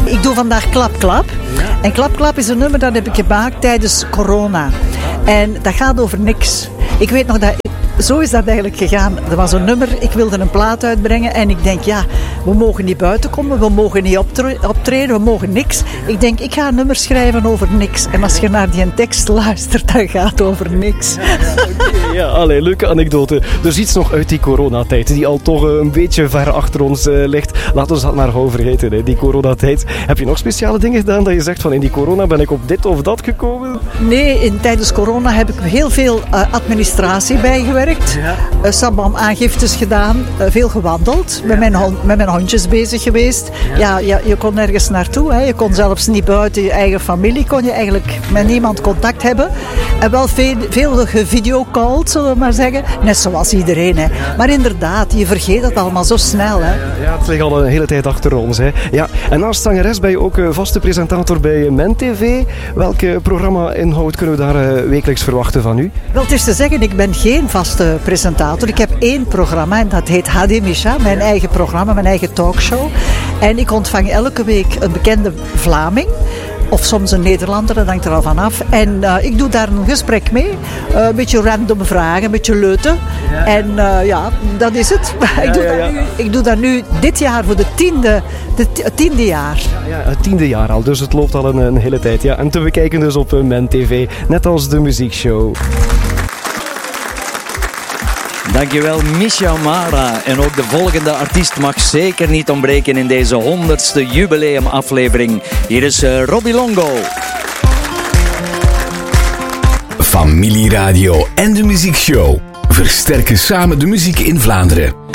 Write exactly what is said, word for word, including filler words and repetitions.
Ik doe vandaag Klap Klap. Ja. En Klap Klap is een nummer dat heb ik gemaakt tijdens corona. En dat gaat over niks. Ik weet nog dat... Zo is dat eigenlijk gegaan. Er was een nummer, ik wilde een plaat uitbrengen en ik denk, ja, we mogen niet buiten komen, we mogen niet optre- optreden, we mogen niks. Ik denk, ik ga een nummer schrijven over niks. En als je naar die tekst luistert, dan gaat het over niks. Ja, okay, ja, allee, leuke anekdote. Dus iets nog uit die coronatijd, die al toch een beetje ver achter ons uh, ligt. Laten we dat maar gewoon vergeten, hè, die coronatijd. Heb je nog speciale dingen gedaan dat je zegt van in die corona ben ik op dit of dat gekomen? Nee, in, tijdens corona heb ik heel veel uh, administratie bijgewerkt. Ja. Uh, Sabam aangiftes gedaan, uh, veel gewandeld, ja. met, mijn hond, met mijn hondjes bezig geweest. Ja. Ja, ja, je kon nergens naartoe, hè. Je kon zelfs niet buiten je eigen familie, kon je eigenlijk met niemand contact hebben. En wel veel, veel gevideocalled, zullen we maar zeggen, net zoals iedereen. Hè. Ja. Maar inderdaad, je vergeet dat allemaal zo snel. Hè. Ja, ja, het ligt al een hele tijd achter ons. Hè. Ja. En naast zangeres ben je ook vaste presentator bij MenTV. Welke programma-inhoud kunnen we daar uh, wekelijks verwachten van u? Wel, het is te zeggen, ik ben geen vaste presentator. Ik heb één programma en dat heet Hadi Misha, mijn eigen programma, mijn eigen talkshow. En ik ontvang elke week een bekende Vlaming. Of soms een Nederlander, dat hangt er al van af. En uh, ik doe daar een gesprek mee. Uh, een beetje random vragen, een beetje leuten. Ja. En uh, ja, dat is het. Ja, ik, doe ja, ja. Nu, ik doe dat nu dit jaar voor de tiende, de t- het tiende jaar. Ja, ja, het tiende jaar al, dus het loopt al een, een hele tijd. Ja. En te bekijken dus op uh, MenTV, net als de muziekshow. Dankjewel, Misha Mara. En ook de volgende artiest mag zeker niet ontbreken in deze honderdste jubileumaflevering. Hier is uh, Robbie Longo. Familieradio en de muziekshow versterken samen de muziek in Vlaanderen.